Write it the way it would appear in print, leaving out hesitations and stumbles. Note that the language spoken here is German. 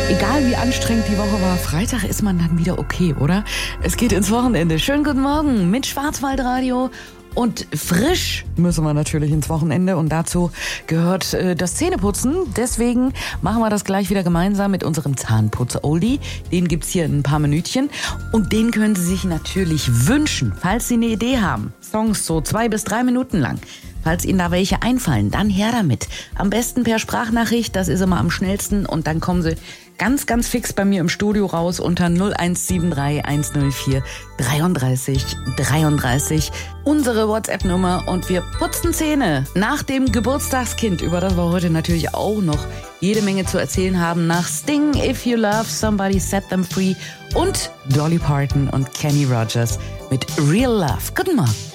Egal wie anstrengend die Woche war, Freitag ist man dann wieder okay, oder? Es geht ins Wochenende. Schönen guten Morgen mit Schwarzwaldradio. Und frisch müssen wir natürlich ins Wochenende und dazu gehört das Zähneputzen. Deswegen machen wir das gleich wieder gemeinsam mit unserem Zahnputz-Oldie. Den gibt's hier in ein paar Minütchen und den können Sie sich natürlich wünschen, falls Sie eine Idee haben. Songs so 2 bis 3 Minuten lang. Falls Ihnen da welche einfallen, dann her damit. Am besten per Sprachnachricht, das ist immer am schnellsten und dann kommen Sie ganz, ganz fix bei mir im Studio raus unter 0173 104 33 33. Unsere WhatsApp-Nummer und wir putzen Zähne nach dem Geburtstagskind, über das wir heute natürlich auch noch jede Menge zu erzählen haben, nach Sting, If You Love Somebody Set Them Free und Dolly Parton und Kenny Rogers mit Real Love. Guten Morgen.